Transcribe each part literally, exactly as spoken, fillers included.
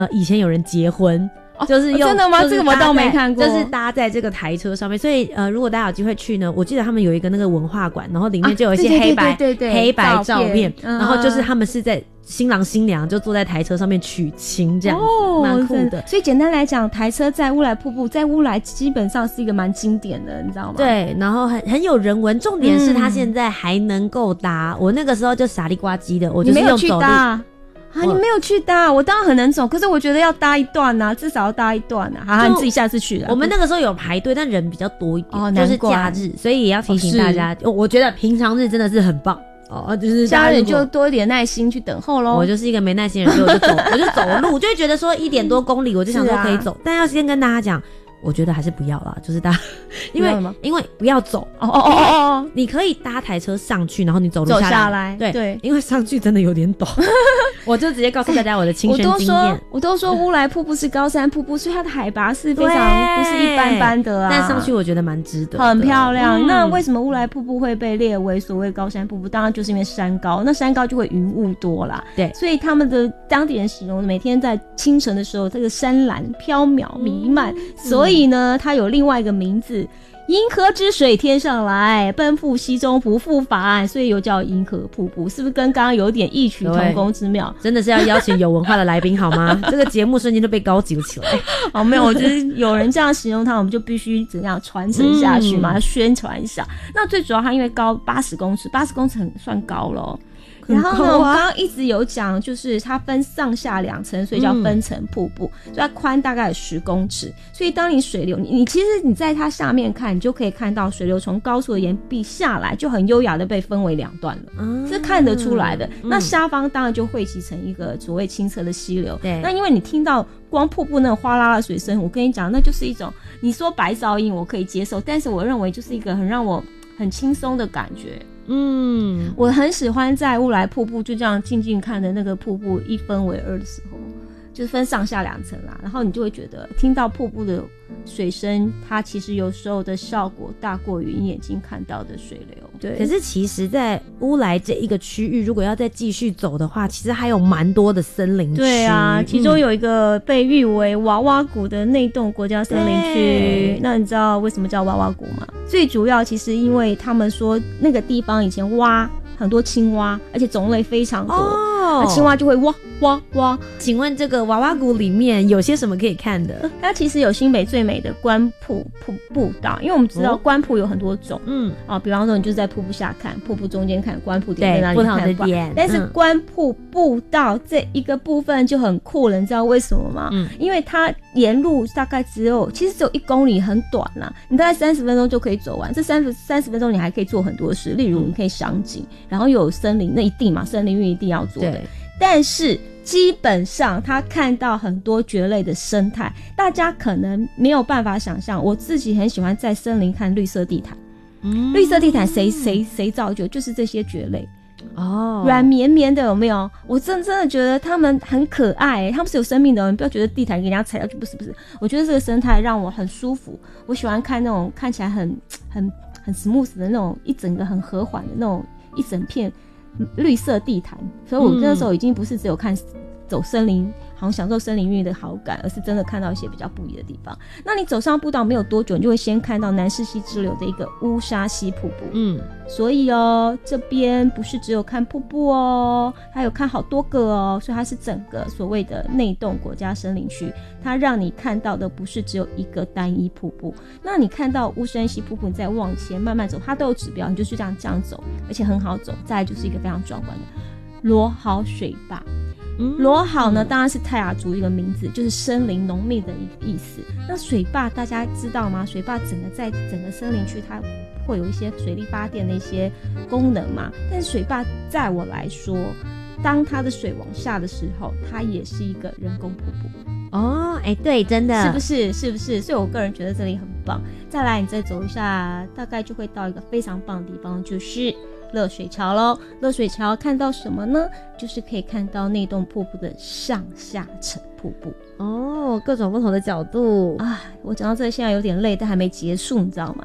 呃，以前有人结婚。就是用、 哦、真的吗？这个我倒没看过， 就是搭在这个台车上面，所以呃，如果大家有机会去呢，我记得他们有一个那个文化馆，然后里面就有一些黑白、 啊、对对对对对黑白照片， 嗯、 然后就是他们是在新郎新娘就坐在台车上面娶亲这样子，蛮、哦、酷的。 所以简单来讲，台车在乌来瀑布，在乌来基本上是一个蛮经典的，你知道吗？ 对，然后很很有人文，重点是他现在还能够搭、嗯。我那个时候就傻里呱唧的，我就是用走路。 啊，你没有去搭，我当然很能走，可是我觉得要搭一段啊，至少要搭一段啊。好，你自己下次去了。 我们那个时候有排队，但人比较多一点， 哦、 就是假日，所以也要提醒大家。哦、我觉得平常日真的是很棒哦，就是家人就多一点耐心去等候咯。 我就是一个没耐心的人，所以我就走，我就走路，就会觉得说一点多公里，我就想说可以走，啊、但要先跟大家讲。我觉得还是不要啦，就是大家，因为因为不要走哦哦哦哦， 你可以搭台车上去，然后你走路下来， 走下来， 对对， 因为上去真的有点陡，我就直接告诉大家我的亲身经验。 我都说乌来瀑布是高山瀑布，所以它的海拔是非常不是一般般的啊。 但上去我觉得蛮值得的， 很漂亮。嗯、那为什么乌来瀑布会被列为所谓高山瀑布？当然就是因为山高，那山高就会云雾多啦。 对， 所以他们的当地人形容，每天在清晨的时候，这个山岚飘渺弥漫，嗯、所以呢，它有另外一个名字，银河之水天上来，奔赴溪中不复返，所以又叫银河瀑布，是不是跟刚刚有点异曲同工之妙？ 真的是要邀请有文化的来宾好吗？这个节目瞬间就被高级了起来。 好，没有，我觉得有人这样形容它，我们就必须怎样传承下去嘛，嗯、宣传一下。那最主要它因为高八十公尺，八十公尺很算高了。然后呢，我刚刚一直有讲，就是它分上下两层，所以叫分层瀑布，嗯、所以它宽大概有十公尺。所以当你水流，你你其实你在它下面看，你就可以看到水流从高处的岩壁下来，就很优雅的被分为两段了，嗯、是看得出来的。嗯、那下方当然就汇集成一个所谓清澈的溪流。对，那因为你听到光瀑布那种哗啦啦的水声，我跟你讲，那就是一种你说白噪音我可以接受，但是我认为就是一个很让我很轻松的感觉。嗯，我很喜欢在乌来瀑布就这样静静看的那个瀑布一分为二的时候，就是分上下两层啦，然后你就会觉得听到瀑布的水声，它其实有时候的效果大过于你眼睛看到的水流。对， 可是其实在乌来这一个区域，如果要再继续走的话，其实还有蛮多的森林区。 对啊，其中有一个被誉为娃娃谷的内洞国家森林区。那你知道为什么叫娃娃谷吗？最主要其实因为他们说那个地方以前挖很多青蛙，而且种类非常多，哦、青蛙就会挖挖挖。 请问这个娃娃谷里面有些什么可以看的？ 它其实有新北最美的观瀑瀑步道，因为我们知道观瀑有很多种，嗯，啊，比方说你就是在瀑布下看，瀑布中间看，观瀑点在哪里看， 不同的点。 但是观瀑步道这一个部分就很酷了，你知道为什么吗？嗯，因为它沿路大概只有，其实只有一公里，很短啦，你大概三十分钟就可以走完。这三十三十分钟你还可以做很多事，例如你可以赏景，然后有森林，那一定嘛，森林浴一定要做的。但是基本上他看到很多蕨类的生态，大家可能没有办法想象。我自己很喜欢在森林看绿色地毯，嗯、绿色地毯谁谁谁造就？就是这些蕨类哦，软绵绵的，有没有？我真真的觉得他们很可爱、欸，他们是有生命的。你不要觉得地毯给人家踩下去，不是不是。我觉得这个生态让我很舒服，我喜欢看那种看起来很很很 smooth 的那种，一整个很和缓的那种一整片绿色地毯。所以我那时候已经不是只有看走森林，好像享受森林浴的好感，而是真的看到一些比较不一的地方。那你走上步道没有多久，你就会先看到南势溪支流的一个乌沙溪瀑布。嗯，所以哦，这边不是只有看瀑布哦，它有看好多个哦，所以它是整个所谓的内洞国家森林区，它让你看到的不是只有一个单一瀑布。那你看到乌山溪瀑布，你再往前慢慢走，它都有指标，你就是这样这样走，而且很好走。再来就是一个非常壮观的罗好水坝。罗好呢，当然是泰雅族一个名字，就是森林浓密的一个意思。那水坝大家知道吗？水坝整个在整个森林区，它会有一些水力发电的一些功能嘛。但是水坝在我来说，当它的水往下的时候，它也是一个人工瀑布。 哦，哎、欸，对，真的是不是？是不是？所以我个人觉得这里很棒。再来，你再走一下，大概就会到一个非常棒的地方，就是热水桥咯。热水桥看到什么呢？就是可以看到内洞瀑布的上下层瀑布哦，各种不同的角度啊。我讲到这里现在有点累，但还没结束，你知道吗？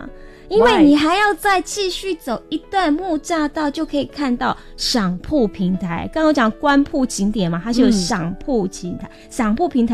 因为你还要再继续走一段木栅道，就可以看到赏瀑平台。刚刚我讲观瀑景点嘛，它是有赏瀑平台，赏瀑平台